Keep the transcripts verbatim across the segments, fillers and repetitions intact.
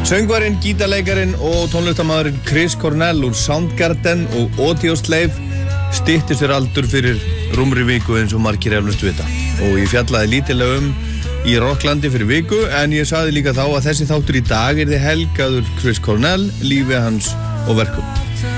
Söngvarinn, gítarleikarinn og tónlistarmaðurinn Chris Cornell úr Soundgarden og Audioslave stytti sér aldur fyrir rúmri viku eins og margir eflaust vita. Og ég fjallaði lítilega um í Rocklandi fyrir viku, en ég sagði líka þá að þessi þáttur í dag yrði helgaður Chris Cornell, lífi hans og verkum.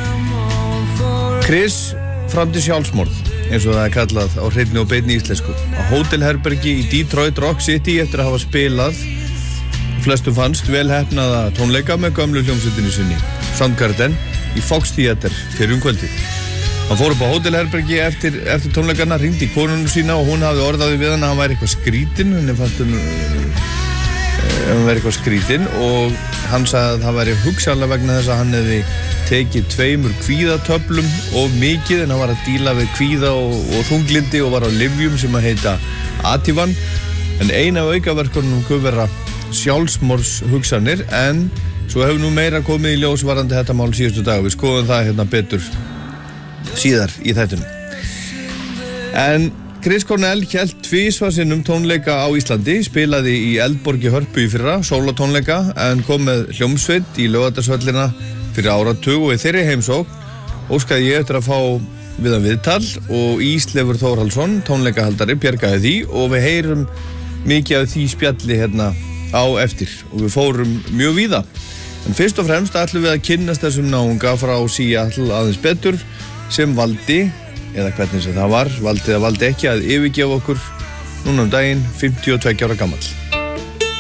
Chris framdi sjálfsmorð, eins og það er kallað á hreinni og beinni íslensku, á hótelherbergi í Detroit Rock City eftir að hafa spilað flestum fannst vel heppnaða tónleika með gömlu hljómsveitinni sinni, Soundgarden, í Fox Theater fyrir um kvöldið. Hann fór upp á hótelherbergi eftir, eftir tónleikana, hringdi í konunu sína og hún hafði orðaði við hann að hann væri eitthvað skrítinn, henni fannst hann, hann væri eitthvað skrítinn og hann sagði að það væri hugsanlega vegna þess að hann hefði tekið tveimur kvíðatöflum of mikið en hann var að díla við kvíða og, og þunglindi og var á lyfjum sem að heita Ativan, en eina af aukaverkunum kom vera sjálfsmorðshugsanir, en svo hefur nú meira komið í ljós varðandi þetta mál síðustu dag. Við skoðum það hérna betur síðar í þættinum. En Chris Cornell hélt tvisvar sinnum tónleika á Íslandi, spilaði í Eldborg í Hörpu í fyrra, sólatónleika, en kom með hljómsveit í Laugardalshöllina fyrir áratug og í þeirri heimsókn óskaði ég eftir að fá við hann viðtal og Ísleifur Þórhallsson, tónleikahaldari, bjargaði því og við heyrum mikið af því spjalli hérna á eftir og við fórum mjög víða. En fyrst og fremst ætlum við að kynnast þessum náunga frá Seattle aðeins betur sem valdi, eða hvernig sem það var, valdi eða valdi ekki að yfirgefa okkur núna um daginn fimmtíu og tveggja ára gamall.